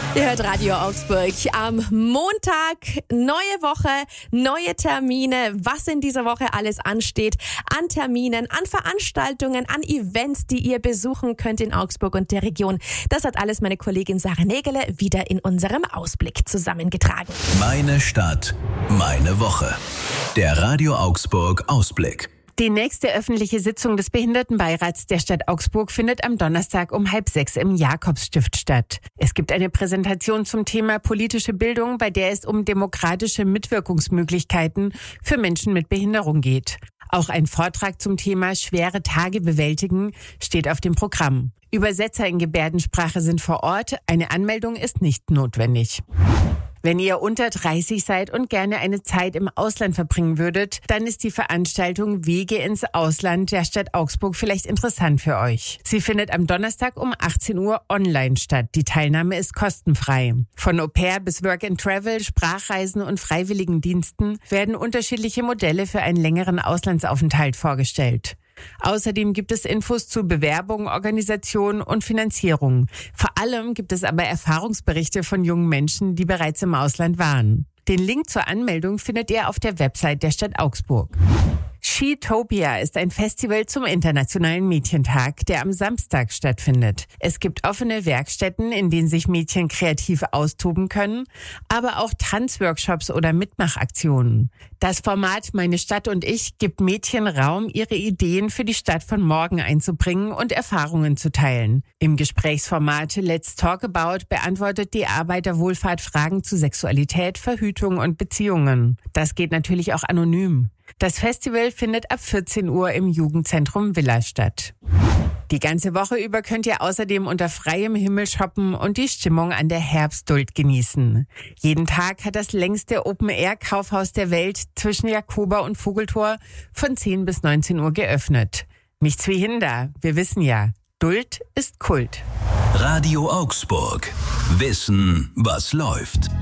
Ihr hört Radio Augsburg. Am Montag, neue Woche, neue Termine. Was in dieser Woche alles ansteht, an Terminen, an Veranstaltungen, an Events, die ihr besuchen könnt in Augsburg und der Region. Das hat alles meine Kollegin Sarah Nägele wieder in unserem Ausblick zusammengetragen. Meine Stadt, meine Woche. Der Radio Augsburg Ausblick. Die nächste öffentliche Sitzung des Behindertenbeirats der Stadt Augsburg findet am Donnerstag um 5:30 im Jakobsstift statt. Es gibt eine Präsentation zum Thema politische Bildung, bei der es um demokratische Mitwirkungsmöglichkeiten für Menschen mit Behinderung geht. Auch ein Vortrag zum Thema schwere Tage bewältigen steht auf dem Programm. Übersetzer in Gebärdensprache sind vor Ort. Eine Anmeldung ist nicht notwendig. Wenn ihr unter 30 seid und gerne eine Zeit im Ausland verbringen würdet, dann ist die Veranstaltung Wege ins Ausland der Stadt Augsburg vielleicht interessant für euch. Sie findet am Donnerstag um 18 Uhr online statt. Die Teilnahme ist kostenfrei. Von Au-pair bis Work and Travel, Sprachreisen und Freiwilligendiensten werden unterschiedliche Modelle für einen längeren Auslandsaufenthalt vorgestellt. Außerdem gibt es Infos zu Bewerbung, Organisation und Finanzierung. Vor allem gibt es aber Erfahrungsberichte von jungen Menschen, die bereits im Ausland waren. Den Link zur Anmeldung findet ihr auf der Website der Stadt Augsburg. Skitopia ist ein Festival zum Internationalen Mädchentag, der am Samstag stattfindet. Es gibt offene Werkstätten, in denen sich Mädchen kreativ austoben können, aber auch Tanzworkshops oder Mitmachaktionen. Das Format Meine Stadt und ich gibt Mädchen Raum, ihre Ideen für die Stadt von morgen einzubringen und Erfahrungen zu teilen. Im Gesprächsformat Let's Talk About beantwortet die Arbeiterwohlfahrt Fragen zu Sexualität, Verhütung und Beziehungen. Das geht natürlich auch anonym. Das Festival findet ab 14 Uhr im Jugendzentrum Villa statt. Die ganze Woche über könnt ihr außerdem unter freiem Himmel shoppen und die Stimmung an der Herbstduld genießen. Jeden Tag hat das längste Open-Air-Kaufhaus der Welt zwischen Jakoba und Vogeltor von 10 bis 19 Uhr geöffnet. Nichts wie Hinder, wir wissen ja, Duld ist Kult. Radio Augsburg. Wissen, was läuft.